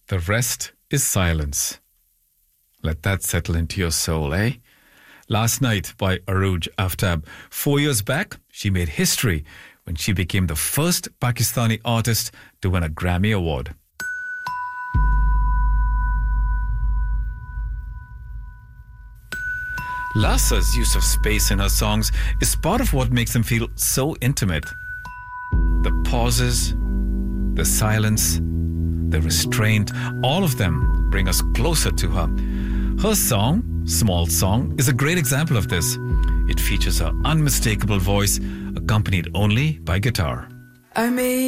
The rest is silence. Let that settle into your soul, eh? Last Night by Arooj Aftab. 4 years back, she made history when she became the first Pakistani artist to win a Grammy Award. Lasa's use of space in her songs is part of what makes them feel so intimate. The pauses, the silence, the restraint, all of them bring us closer to her. Her song, Small Song, is a great example of this. It features her unmistakable voice, accompanied only by guitar. I made